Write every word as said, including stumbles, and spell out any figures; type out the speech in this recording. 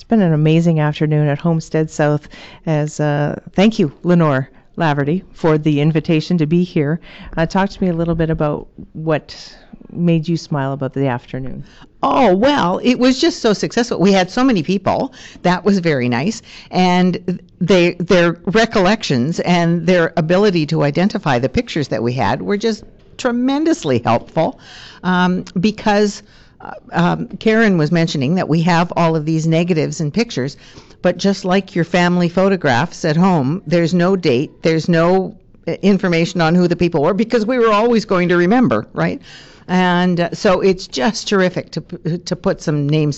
been an amazing afternoon at Homestead South. As uh, thank you, Lenore Laverty, for the invitation to be here. Uh, talk to me a little bit about what made you smile about the afternoon. Oh, well, it was just so successful. We had so many people. That was very nice. And they, their recollections and their ability to identify the pictures that we had were just tremendously helpful um, because uh, um, Karen was mentioning that we have all of these negatives and pictures, but just like your family photographs at home, there's no date, there's no information on who the people were because we were always going to remember, right? And uh, so it's just terrific to to put some names